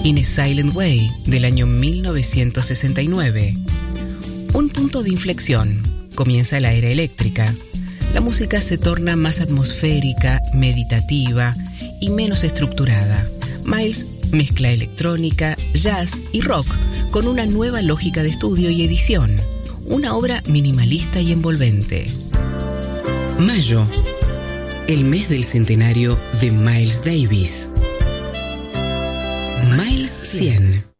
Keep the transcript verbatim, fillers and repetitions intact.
In a Silent Way, del año mil novecientos sesenta y nueve. Un punto de inflexión. Comienza la era eléctrica. La música se torna más atmosférica, meditativa y menos estructurada. Miles mezcla electrónica, jazz y rock con una nueva lógica de estudio y edición. Una obra minimalista y envolvente. Mayo, el mes del centenario de Miles Davis. Miles cien.